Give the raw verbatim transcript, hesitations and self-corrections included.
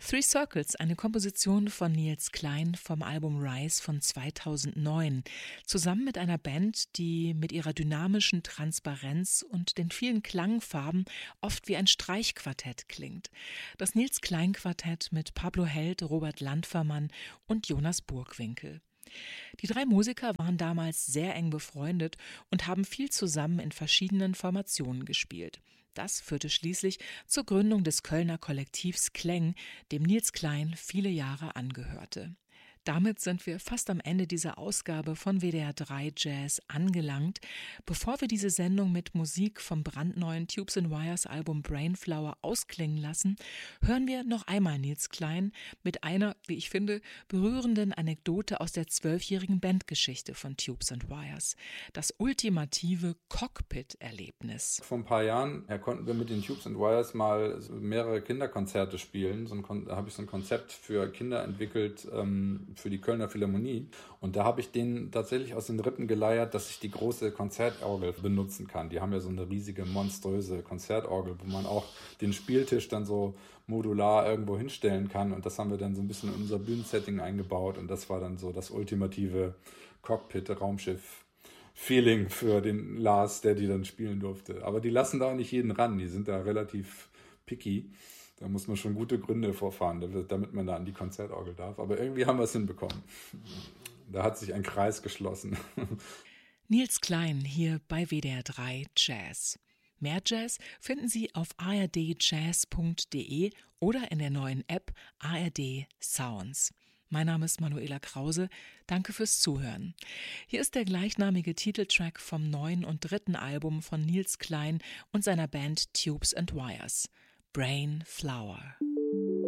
Three Circles, eine Komposition von Nils Cline vom Album Rise von zweitausendneun, zusammen mit einer Band, die mit ihrer dynamischen Transparenz und den vielen Klangfarben oft wie ein Streichquartett klingt. Das Nils Cline Quartett mit Pablo Held, Robert Landfermann und Jonas Burgwinkel. Die drei Musiker waren damals sehr eng befreundet und haben viel zusammen in verschiedenen Formationen gespielt. Das führte schließlich zur Gründung des Kölner Kollektivs Kleng, dem Nils Cline viele Jahre angehörte. Damit sind wir fast am Ende dieser Ausgabe von W D R drei Jazz angelangt. Bevor wir diese Sendung mit Musik vom brandneuen Tubes and Wires Album Brainflower ausklingen lassen, hören wir noch einmal Nils Cline mit einer, wie ich finde, berührenden Anekdote aus der zwölfjährigen Bandgeschichte von Tubes and Wires. Das ultimative Cockpit-Erlebnis. Vor ein paar Jahren ja, konnten wir mit den Tubes and Wires mal mehrere Kinderkonzerte spielen. So ein Kon- da habe ich so ein Konzept für Kinder entwickelt, ähm, für die Kölner Philharmonie. Und da habe ich denen tatsächlich aus den Rippen geleiert, dass ich die große Konzertorgel benutzen kann. Die haben ja so eine riesige, monströse Konzertorgel, wo man auch den Spieltisch dann so modular irgendwo hinstellen kann. Und das haben wir dann so ein bisschen in unser Bühnensetting eingebaut. Und das war dann so das ultimative Cockpit-Raumschiff-Feeling für den Lars, der die dann spielen durfte. Aber die lassen da auch nicht jeden ran. Die sind da relativ picky. Da muss man schon gute Gründe vorfahren, damit man da an die Konzertorgel darf. Aber irgendwie haben wir es hinbekommen. Da hat sich ein Kreis geschlossen. Nils Cline hier bei W D R drei Jazz. Mehr Jazz finden Sie auf a r d jazz punkt d e oder in der neuen App A R D Sounds. Mein Name ist Manuela Krause. Danke fürs Zuhören. Hier ist der gleichnamige Titeltrack vom neuen und dritten Album von Nils Cline und seiner Band Tubes and Wires. Brainflower.